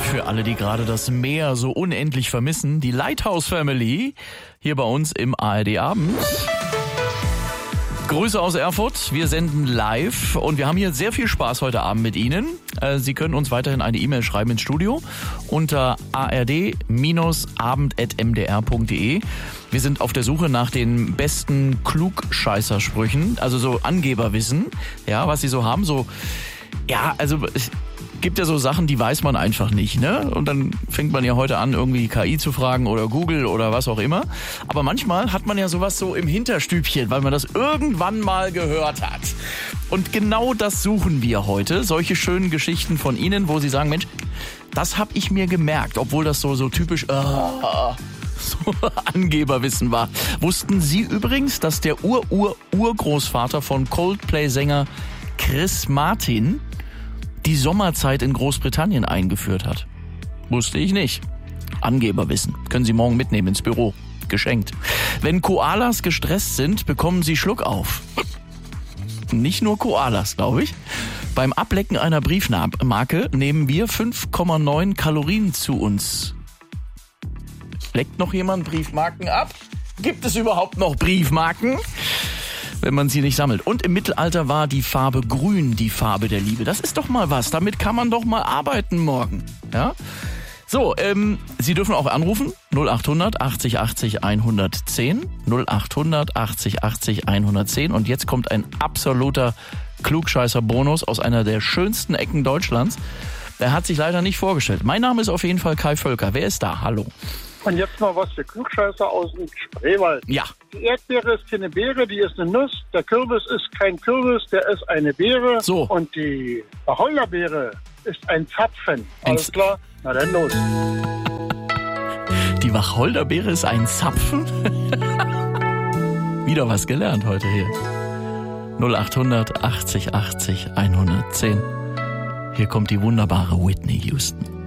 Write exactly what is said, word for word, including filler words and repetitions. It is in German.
Für alle, die gerade das Meer so unendlich vermissen, die Lighthouse Family hier bei uns im A R D Abend. Grüße aus Erfurt, wir senden live und wir haben hier sehr viel Spaß heute Abend mit Ihnen. Sie können uns weiterhin eine E-Mail schreiben ins Studio unter a r d abend at m d r punkt d e. Wir sind auf der Suche nach den besten Klugscheißersprüchen, also so Angeberwissen, ja, was Sie so haben, so, ja, also es gibt ja so Sachen, die weiß man einfach nicht, ne? Und dann fängt man ja heute an, irgendwie K I zu fragen oder Google oder was auch immer. Aber manchmal hat man ja sowas so im Hinterstübchen, weil man das irgendwann mal gehört hat. Und genau das suchen wir heute. Solche schönen Geschichten von Ihnen, wo Sie sagen, Mensch, das habe ich mir gemerkt, obwohl das so, so typisch uh, so Angeberwissen war. Wussten Sie übrigens, dass der Ur-Ur-Urgroßvater von Coldplay-Sänger Chris Martin die Sommerzeit in Großbritannien eingeführt hat? Wusste ich nicht. Angeberwissen. Können Sie morgen mitnehmen ins Büro. Geschenkt. Wenn Koalas gestresst sind, bekommen sie Schluckauf. Nicht nur Koalas, glaube ich. Beim Ablecken einer Briefmarke nehmen wir fünf Komma neun Kalorien zu uns. Leckt noch jemand Briefmarken ab? Gibt es überhaupt noch Briefmarken? Wenn man sie nicht sammelt. Und im Mittelalter war die Farbe Grün die Farbe der Liebe. Das ist doch mal was. Damit kann man doch mal arbeiten morgen. Ja? So, ähm, Sie dürfen auch anrufen. null acht hundert achtzig achtzig hundertzehn. null acht hundert achtzig achtzig hundertzehn. Und jetzt kommt ein absoluter Klugscheißer-Bonus aus einer der schönsten Ecken Deutschlands. Er hat sich leider nicht vorgestellt. Mein Name ist auf jeden Fall Kai Völker. Wer ist da? Hallo. Und jetzt mal was für Klugscheißer aus dem Spreewald. Ja. Die Erdbeere ist keine Beere, die ist eine Nuss. Der Kürbis ist kein Kürbis, der ist eine Beere. So. Und die Wacholderbeere ist ein Zapfen. Alles klar? Na dann los. Die Wacholderbeere ist ein Zapfen? Wieder was gelernt heute hier. null acht hundert achtzig achtzig hundertzehn. Hier kommt die wunderbare Whitney Houston.